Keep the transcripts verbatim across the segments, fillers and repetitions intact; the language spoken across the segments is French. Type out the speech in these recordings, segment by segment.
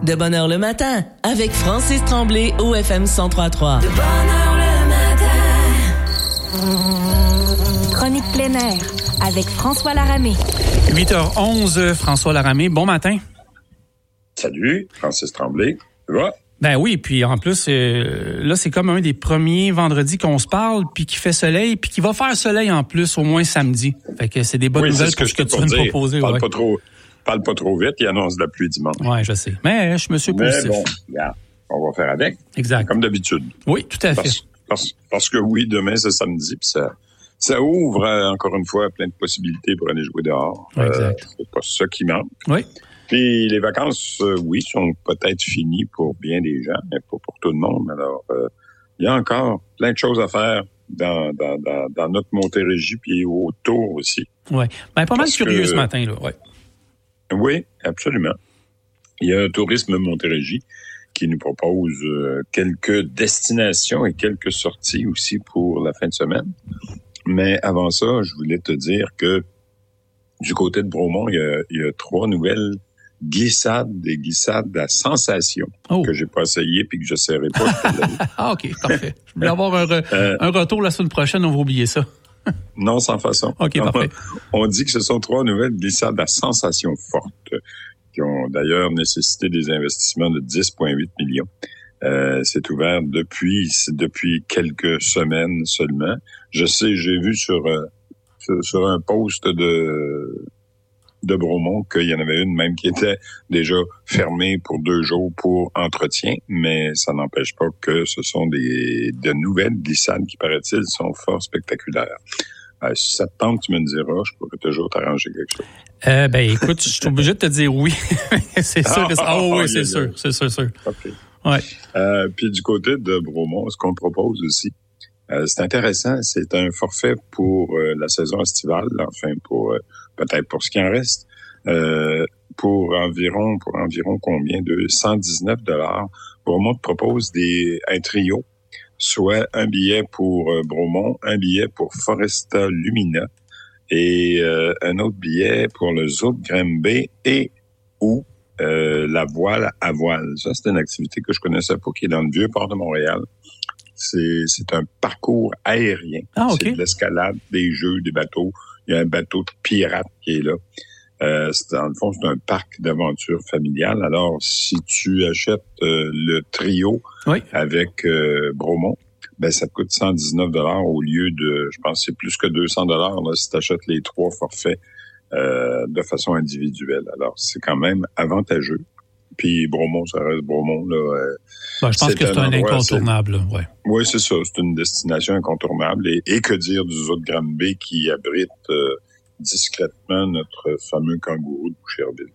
De bonne heure le matin, avec Francis Tremblay au F M cent trois trois. De bonne heure le matin. Chronique plein air, avec François Laramé. huit heures onze, François Laramé, bon matin. Salut, Francis Tremblay. Tu vois? Ben oui, puis en plus, euh, là, c'est comme un des premiers vendredis qu'on se parle, puis qui fait soleil, puis qui va faire soleil en plus, au moins samedi. Fait que c'est des bonnes oui, nouvelles c'est ce que pour ce que, que tu viens de proposer. Parle ouais. pas trop, parle pas trop vite, il annonce de la pluie dimanche. Oui, je sais. Mais je me suis positif. Mais bon, regarde, on va faire avec. Exact. Comme d'habitude. Oui, tout à fait. Parce, parce, parce que oui, demain, c'est samedi, puis ça, ça ouvre, euh, encore une fois, plein de possibilités pour aller jouer dehors. Exact. Euh, c'est pas ça qui manque. Oui. Puis les vacances, euh, oui, sont peut-être finies pour bien des gens, mais pas pour tout le monde. Alors, euh, il y a encore plein de choses à faire dans, dans, dans, dans notre Montérégie, puis autour aussi. Oui. Ben, pas mal Parce curieux que, ce matin, là. Ouais. Oui, absolument. Il y a un Tourisme Montérégie qui nous propose euh, quelques destinations et quelques sorties aussi pour la fin de semaine. Mais avant ça, je voulais te dire que du côté de Bromont, il y a, il y a trois nouvelles glissades, des glissades à sensation oh. que j'ai pas essayé puis que je n'essaierai pas. Ah, OK, parfait. Je voulais avoir un, re- euh, un retour la semaine prochaine, on va oublier ça. Non, sans façon. OK, parfait. On, on dit que ce sont trois nouvelles glissades à sensation forte qui ont d'ailleurs nécessité des investissements de dix virgule huit millions. Euh, c'est ouvert depuis depuis quelques semaines seulement. Je sais, j'ai vu sur euh, sur, sur un post de de Bromont qu'il y en avait une même qui était déjà fermée pour deux jours pour entretien, mais ça n'empêche pas que ce sont des de nouvelles glissades qui, paraît-il, sont fort spectaculaires. Euh, si ça te tente, tu me le diras, je pourrais toujours t'arranger quelque chose. Euh, ben écoute, je suis obligé de te dire oui. c'est sûr. Ah, que... Ah oui, ah, c'est sûr, c'est sûr, sûr. OK. Ouais. Euh, puis du côté de Bromont, ce qu'on propose aussi, euh, c'est intéressant, c'est un forfait pour euh, la saison estivale, enfin pour euh, peut-être pour ce qui en reste, euh, pour environ pour environ combien de cent dix-neuf dollars. Bromont te propose des un trio, soit un billet pour euh, Bromont, un billet pour Foresta Lumina et euh, un autre billet pour le Zoo de Granby et ou euh, la voile à voile. Ça, c'est une activité que je connaissais pas, qui est dans le Vieux-Port de Montréal. C'est, c'est un parcours aérien. Ah, OK. C'est de l'escalade, des jeux, des bateaux. Il y a un bateau de pirate qui est là. Euh, c'est, dans le fond, c'est un parc d'aventure familiale. Alors, si tu achètes euh, le trio oui. avec euh, Bromont, ben ça te coûte cent dix-neuf dollars au lieu de, je pense, que c'est plus que deux cents dollars là, si tu achètes les trois forfaits euh, de façon individuelle. Alors, c'est quand même avantageux. Puis Bromont, ça reste Bromont. Là, euh, ben, je pense c'est que c'est un, un incontournable. C'est... Ouais. Oui, c'est ça. C'est une destination incontournable. Et, et que dire du Zoo de Granby qui abrite euh, discrètement notre fameux kangourou de Boucherville.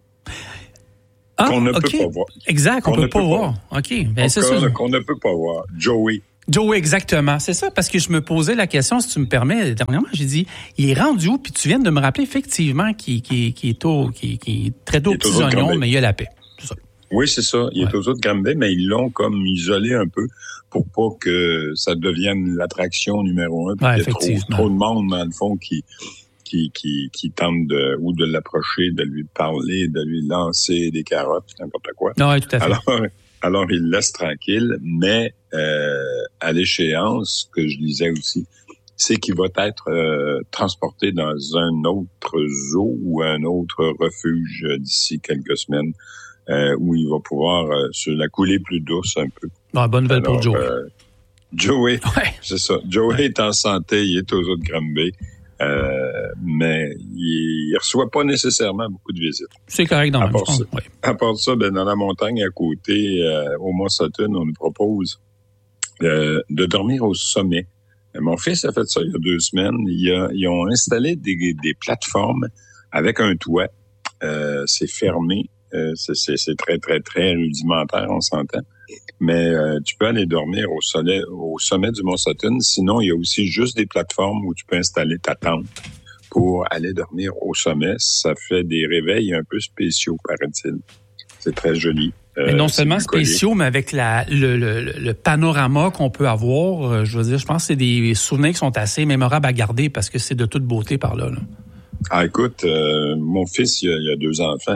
Ah, qu'on ne okay. peut pas voir. Exact, qu'on, qu'on ne peut pas, pas voir. voir. OK, ben c'est ça. Qu'on ne peut pas voir. Joey. Joey, exactement. C'est ça, parce que je me posais la question, si tu me permets, dernièrement, j'ai dit, il est rendu où? Puis tu viens de me rappeler effectivement qu'il, qu'il, qu'il est au, qu'il, qu'il est très tôt aux petits oignons, mais il y a la paix. C'est ça. Oui, c'est ça. Il ouais. est aux autres Granby, mais ils l'ont comme isolé un peu pour pas que ça devienne l'attraction numéro un. Puis ouais, il y a trop, trop de monde, dans le fond, qui, qui, qui, qui tente de, ou de l'approcher, de lui parler, de lui lancer des carottes, n'importe quoi. Oui, tout à fait. Alors, alors il le laisse tranquille, mais euh, à l'échéance, que je disais aussi, c'est qu'il va être euh, transporté dans un autre zoo ou un autre refuge d'ici quelques semaines, euh, où il va pouvoir euh, sur la coulée plus douce un peu. Ah, bonne nouvelle pour Joey. Euh, Joey, ouais. c'est ça. Joey ouais. est en santé, il est aux autres Granby. Euh, mais il, il reçoit pas nécessairement beaucoup de visites. C'est correct dans à le part monde. ça, oui. À part ça, ben, dans la montagne à côté, euh, au Mont Sutton, on nous propose euh, de dormir au sommet. Et mon fils a fait ça il y a deux semaines. Il a, ils ont installé des, des plateformes avec un toit. Euh, c'est fermé. Euh, c'est, c'est, c'est très, très, très rudimentaire, on s'entend. Mais euh, tu peux aller dormir au, soleil, au sommet du Mont Sutton. Sinon, il y a aussi juste des plateformes où tu peux installer ta tente pour aller dormir au sommet. Ça fait des réveils un peu spéciaux, paraît-il. C'est très joli. Euh, mais non seulement spéciaux, mais avec la, le, le, le panorama qu'on peut avoir. Euh, je veux dire, je pense que c'est des souvenirs qui sont assez mémorables à garder parce que c'est de toute beauté par là. là. Ah, écoute, euh, mon fils, il a, il a deux enfants.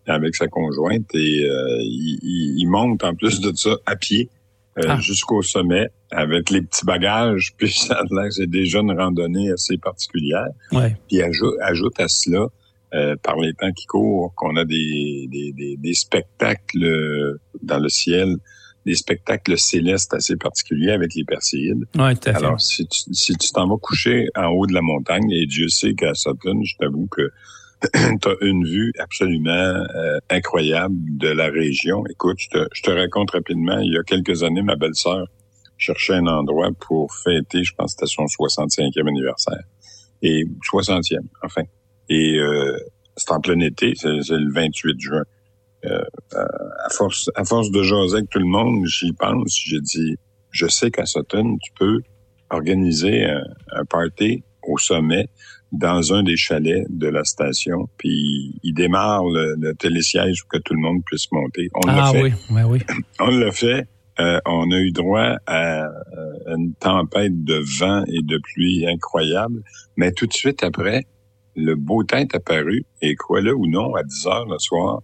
avec sa conjointe et euh, il, il, il monte en plus de ça à pied euh, ah. jusqu'au sommet avec les petits bagages. Puis ça a l'air que c'est déjà une randonnée assez particulière. Ouais. Puis ajoute, ajoute à cela, euh, par les temps qui courent, qu'on a des, des, des, des spectacles dans le ciel, des spectacles célestes assez particuliers avec les Perséides. Ouais, tout à fait. Alors, si tu, si tu t'en vas coucher en haut de la montagne, et Dieu sait qu'à Sutton, je t'avoue que tu as une vue absolument euh, incroyable de la région. Écoute, je te, je te raconte rapidement, il y a quelques années, ma belle-sœur cherchait un endroit pour fêter, je pense que c'était son soixante-cinquième anniversaire. Et soixantième, enfin. Et euh, c'est en plein été, c'est, c'est le vingt-huit juin. Euh, à force à force de jaser avec tout le monde, j'y pense, j'ai dit, je sais qu'à Sutton, tu peux organiser un, un party au sommet dans un des chalets de la station, puis il démarre le, le télésiège pour que tout le monde puisse monter. On ah l'a fait. oui, oui, oui. On l'a fait. Euh, on a eu droit à, à une tempête de vent et de pluie incroyable, mais tout de suite après, le beau temps est apparu, et quoi là ou non, à dix heures le soir,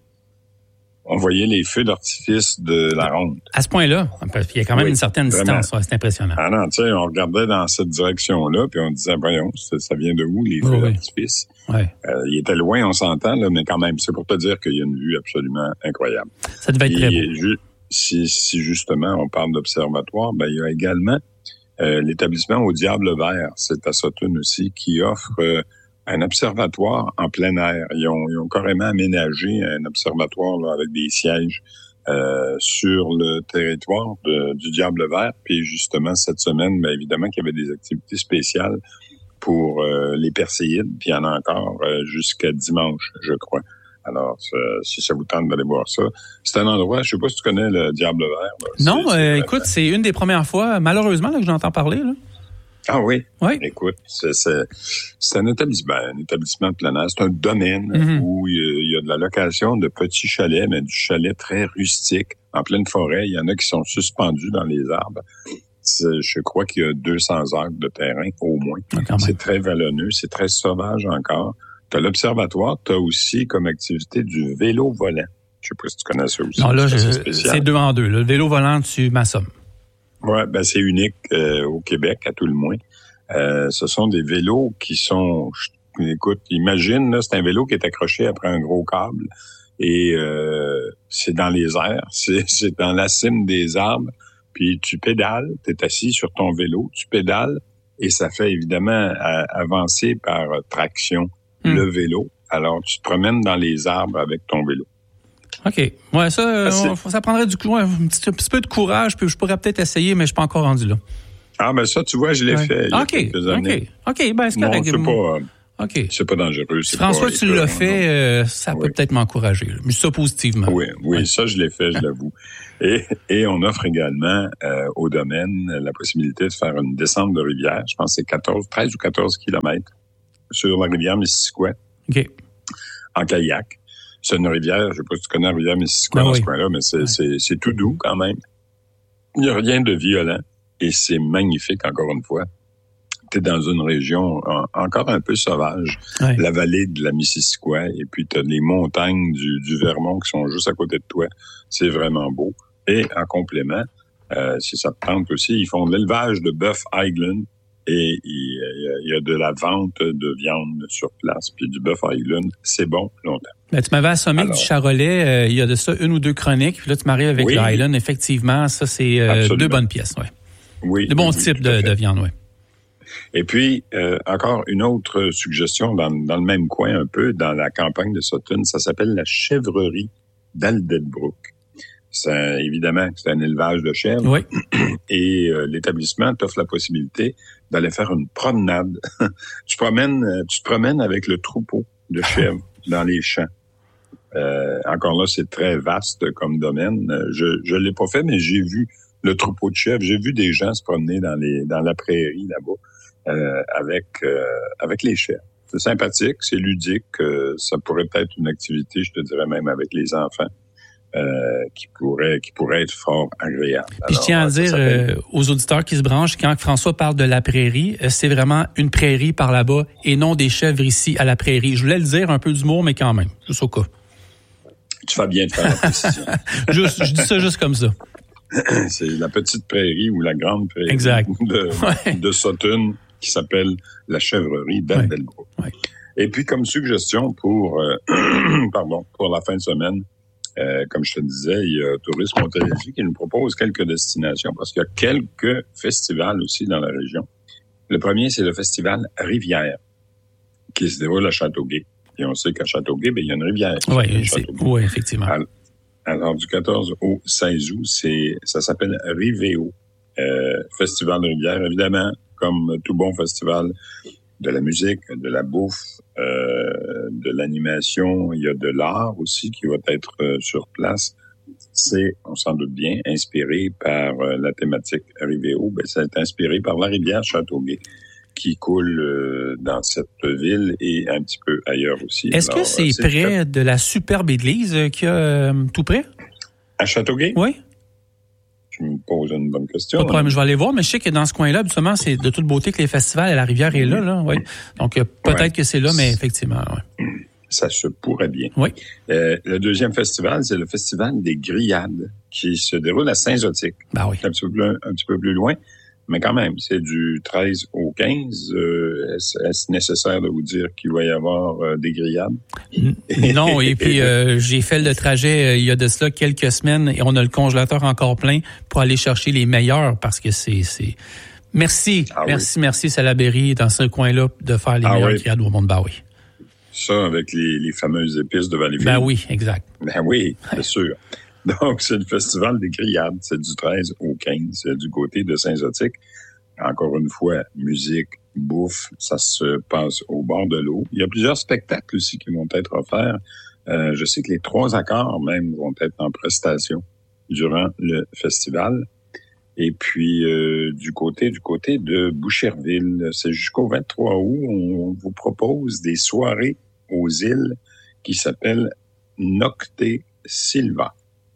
on voyait les feux d'artifice de la ronde. À ce point-là, il y a quand même oui, une certaine vraiment. distance, ouais, c'est impressionnant. Ah non, tu sais, on regardait dans cette direction-là, puis on disait, voyons, ça, ça vient de où, les feux oui, d'artifice? Oui. Euh, il était loin, on s'entend, là, mais quand même, c'est pour te dire qu'il y a une vue absolument incroyable. Ça devait être et, très beau. Ju- si, si justement on parle d'observatoire, ben il y a également euh, l'établissement au Diable Vert, c'est à Sutton aussi, qui offre euh, un observatoire en plein air. Ils ont, ils ont carrément aménagé un observatoire là, avec des sièges euh, sur le territoire de, du Diable Vert. Puis justement, cette semaine, bien évidemment qu'il y avait des activités spéciales pour euh, les Perséides. Puis il y en a encore euh, jusqu'à dimanche, je crois. Alors, euh, si ça vous tente d'aller voir ça, c'est un endroit, je sais pas si tu connais le Diable Vert. Là. Non, c'est, euh, c'est écoute, c'est une des premières fois, malheureusement, là, que j'entends parler, là. Ah oui? Oui. Écoute, c'est, c'est, c'est un établissement, un établissement de plein air. C'est un domaine mm-hmm. où il y a de la location de petits chalets, mais du chalet très rustique, en pleine forêt. Il y en a qui sont suspendus dans les arbres. C'est, je crois qu'il y a deux cents acres de terrain, au moins. Ah, c'est très vallonneux, c'est très sauvage encore. Tu as l'observatoire, tu as aussi comme activité du vélo volant. Je sais pas si tu connais ça aussi. Non, là, je, c'est deux en deux. Le vélo volant, tu m'assommes. Ouais, ben c'est unique euh, au Québec, à tout le moins. Euh, ce sont des vélos qui sont... Écoute, imagine, là, c'est un vélo qui est accroché après un gros câble et euh, c'est dans les airs, c'est, c'est dans la cime des arbres, puis tu pédales, tu es assis sur ton vélo, tu pédales et ça fait évidemment à, avancer par traction mmh. le vélo. Alors, tu te promènes dans les arbres avec ton vélo. OK. Ouais, ça, euh, ça prendrait du ouais, un, petit, un petit peu de courage, puis je pourrais peut-être essayer, mais je suis pas encore rendu là. Ah, ben ça, tu vois, je l'ai ouais. fait il y a okay, quelques années. OK, OK, ben c'est correct. Non, c'est pas, euh, OK. C'est pas dangereux. C'est François, pas tu l'as fait, euh, ça oui. peut peut-être m'encourager. Là. Mais ça positivement. Oui, oui, ouais. ça, je l'ai fait, je l'avoue. Et, et on offre également euh, au domaine la possibilité de faire une descente de rivière. Je pense que c'est quatorze, treize ou quatorze kilomètres sur la rivière Missisquoi. OK. En kayak. C'est une rivière, je sais pas si tu connais la rivière Missisquoi ah, dans oui. ce coin-là, mais c'est, ouais. c'est, c'est tout doux quand même. Il n'y a rien de violent et c'est magnifique encore une fois. Tu es dans une région en, encore un peu sauvage, ouais. la vallée de la Missisquoi, et puis tu as les montagnes du, du Vermont qui sont juste à côté de toi. C'est vraiment beau. Et en complément, euh, si ça te tente aussi, ils font de l'élevage de bœuf Highland. Et il y a de la vente de viande sur place, puis du bœuf Highland, c'est bon longtemps. Ben, tu m'avais assommé Alors, du charolais, euh, il y a de ça une ou deux chroniques, puis là tu m'arrives avec oui. le Highland, effectivement, ça c'est euh, deux bonnes pièces, ouais. Oui. De bons oui, types de, de viande, oui. Et puis, euh, encore une autre suggestion dans, dans le même coin un peu, dans la campagne de Sutton, ça s'appelle la chèvrerie d'Alderbrook. C'est, évidemment, c'est un élevage de chèvres. Oui. Et euh, l'établissement t'offre la possibilité d'aller faire une promenade. tu promènes, tu te promènes avec le troupeau de chèvres dans les champs. Euh, encore là, c'est très vaste comme domaine. Je je l'ai pas fait, mais j'ai vu le troupeau de chèvres. J'ai vu des gens se promener dans les dans la prairie là-bas euh, avec euh, avec les chèvres. C'est sympathique, c'est ludique. Euh, ça pourrait être une activité, je te dirais même avec les enfants. Euh, qui pourrait qui pourrait être fort agréable. Puis Alors, je tiens à dire euh, aux auditeurs qui se branchent, quand François parle de la prairie, euh, c'est vraiment une prairie par là-bas et non des chèvres ici à la prairie. Je voulais le dire, un peu d'humour, mais quand même, juste au cas. Tu fais bien de faire la précision. Juste, je dis ça juste comme ça. C'est la petite prairie ou la grande prairie exact. de, ouais. de Sutton qui s'appelle la chèvrerie d'Aldelbrook. Ouais. Ouais. Et puis, comme suggestion pour, euh, pardon, pour la fin de semaine, euh, comme je te disais, il y a Tourisme Montérégie qui nous propose quelques destinations parce qu'il y a quelques festivals aussi dans la région. Le premier, c'est le festival Rivière qui se déroule à Châteauguay. Et on sait qu'à Châteauguay, ben, il y a une rivière. Oui, ouais, effectivement. Alors, alors, du quatorze au seize août, c'est, ça s'appelle Rivéo, euh, Festival de rivière. Évidemment, comme tout bon festival, de la musique, de la bouffe, euh, de l'animation, il y a de l'art aussi qui va être euh, sur place. C'est, on s'en doute bien, inspiré par euh, la thématique Rivéo. Ben, ça est inspiré par la rivière Châteauguay qui coule euh, dans cette ville et un petit peu ailleurs aussi. Est-ce Alors, que c'est, c'est près très... de la superbe église euh, qu'il y a euh, tout près? À Châteauguay? Oui. Tu me poses une bonne question. Pas de problème, je vais aller voir, mais je sais que dans ce coin-là, habituellement, c'est de toute beauté que les festivals et la rivière est là, là, oui. Donc, euh, peut-être ouais. que c'est là, mais effectivement, oui. Ça se pourrait bien. Oui. Euh, le deuxième festival, c'est le Festival des Grillades, qui se déroule à Saint-Zotique. Ben oui. Un petit peu plus, un petit peu plus loin. Mais quand même, c'est du treize au quinze. Euh, est-ce, est-ce nécessaire de vous dire qu'il va y avoir euh, des grillades? Non, et puis euh, j'ai fait le trajet euh, il y a de cela quelques semaines et on a le congélateur encore plein pour aller chercher les meilleurs parce que c'est... c'est... Merci, ah merci, oui. merci Salaberry dans ce coin-là de faire les ah meilleurs oui. grillades au monde. Ben oui. Ça, avec les, les fameuses épices de Valleyfield. Ben oui, exact. Ben oui, c'est sûr. Donc, c'est le festival des grillades. C'est du treize au quinze, c'est du côté de Saint-Zotique. Encore une fois, musique, bouffe, ça se passe au bord de l'eau. Il y a plusieurs spectacles aussi qui vont être offerts. Euh, je sais que les trois accords même vont être en prestation durant le festival. Et puis, euh, du côté du côté de Boucherville, c'est jusqu'au vingt-trois août, on vous propose des soirées aux îles qui s'appellent Nocte Silva.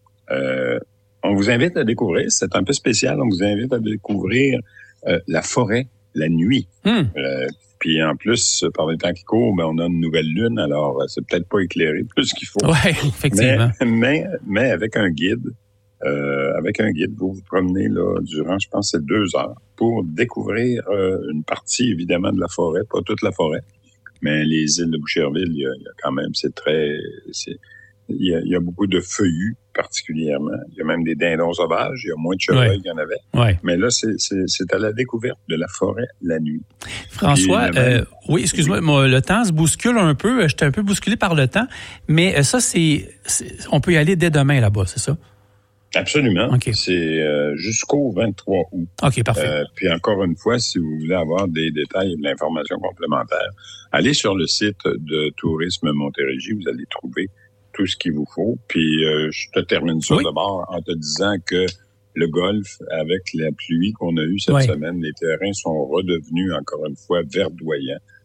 Euh, on vous invite à découvrir, c'est un peu spécial, on vous invite à découvrir euh, la forêt la nuit. Mm. Euh, puis en plus, par les temps qui courent, ben, on a une nouvelle lune, alors c'est peut-être pas éclairé plus qu'il faut. Oui, effectivement. Mais, mais, mais avec un guide, euh, avec un guide, vous vous promenez là durant, je pense, c'est deux heures pour découvrir euh, une partie évidemment de la forêt, pas toute la forêt, mais les îles de Boucherville, il y a, il y a quand même, c'est très, c'est, il y a, il y a beaucoup de feuillus particulièrement. Il y a même des dindons sauvages. Il y a moins de chevreuils ouais. qu'il y en avait. Ouais. Mais là, c'est, c'est, c'est à la découverte de la forêt la nuit. François, Puis, euh, oui, excuse-moi, moi, le temps se bouscule un peu. J'étais un peu bousculé par le temps. Mais ça, c'est, c'est on peut y aller dès demain là-bas, c'est ça? Absolument. Okay. C'est euh, jusqu'au vingt-trois août. OK, parfait. Euh, puis encore une fois, si vous voulez avoir des détails et de l'information complémentaire, allez sur le site de Tourisme Montérégie. Vous allez trouver tout ce qu'il vous faut. Puis euh, je te termine ça oui. d'abord en te disant que le golf, avec la pluie qu'on a eue cette oui. semaine, les terrains sont redevenus encore une fois verdoyants.